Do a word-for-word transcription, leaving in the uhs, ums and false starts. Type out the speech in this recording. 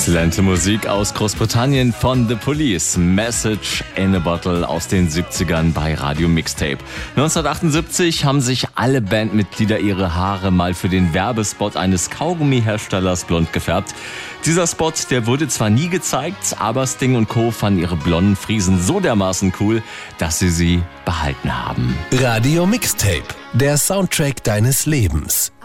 Exzellente Musik aus Großbritannien von The Police. Message in a Bottle aus den siebzigern bei Radio Mixtape. neunzehnhundertachtundsiebzig haben sich alle Bandmitglieder ihre Haare mal für den Werbespot eines Kaugummiherstellers blond gefärbt. Dieser Spot, der wurde zwar nie gezeigt, aber Sting und Co. fanden ihre blonden Friesen so dermaßen cool, dass sie sie behalten haben. Radio Mixtape, der Soundtrack deines Lebens.